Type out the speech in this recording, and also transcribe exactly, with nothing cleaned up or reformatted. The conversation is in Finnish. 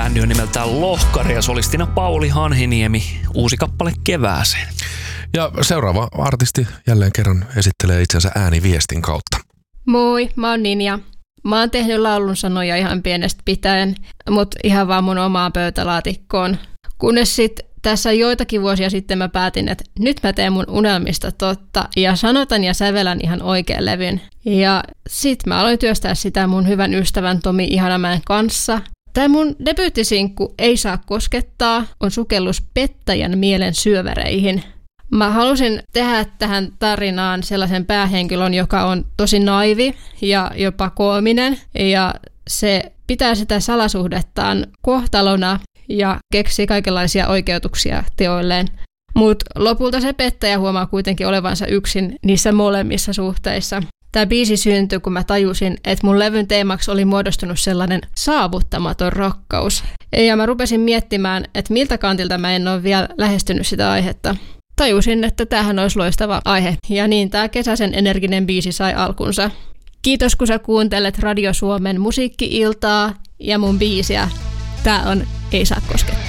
Bändi on nimeltään Lohkari ja solistina Pauli Hanhiniemi. Uusi kappale kevääseen. Ja seuraava artisti jälleen kerran esittelee itsensä ääniviestin kautta. Moi, mä oon Ninja. Mä oon tehnyt laulun sanoja ihan pienestä pitäen, mutta ihan vaan mun omaan pöytälaatikkoon. Kunnes sit tässä joitakin vuosia sitten mä päätin, että nyt mä teen mun unelmista totta ja sanotan ja sävelän ihan oikean levyn. Ja sit mä aloin työstää sitä mun hyvän ystävän Tomi Ihanamäen kanssa. Tää mun debyyttisinkku Ei saa koskettaa on sukellus pettäjän mielen syövereihin. Mä halusin tehdä tähän tarinaan sellaisen päähenkilön, joka on tosi naivi ja jopa koominen. Ja se pitää sitä salasuhdettaan kohtalona ja keksii kaikenlaisia oikeutuksia teoilleen. Mutta lopulta se pettäjä huomaa kuitenkin olevansa yksin niissä molemmissa suhteissa. Tämä biisi syntyi, kun mä tajusin, että mun levyn teemaksi oli muodostunut sellainen saavuttamaton rakkaus. Ja mä rupesin miettimään, että miltä kantilta mä en ole vielä lähestynyt sitä aihetta. Tajusin, että tämähän olisi loistava aihe, ja niin tämä kesäisen energinen biisi sai alkunsa. Kiitos, kun sä kuuntelet Radio Suomen musiikki-iltaa ja mun biisiä. Tää on Ei saa koskettaa.